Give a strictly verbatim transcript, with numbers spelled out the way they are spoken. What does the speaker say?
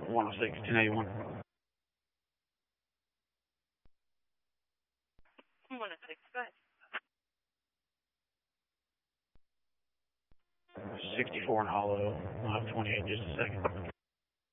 one oh six, ten eighty-one. one oh six, go ahead. sixty-four and hollow. I'll have twenty-eight in just a second.